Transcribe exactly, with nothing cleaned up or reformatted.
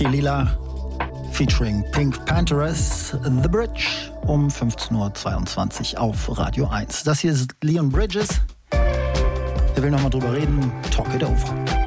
Keelila featuring Pink Panthers, The Bridge um fünfzehn Uhr zweiundzwanzig auf Radio eins. Das hier ist Leon Bridges. Er will nochmal drüber reden. Talk it over.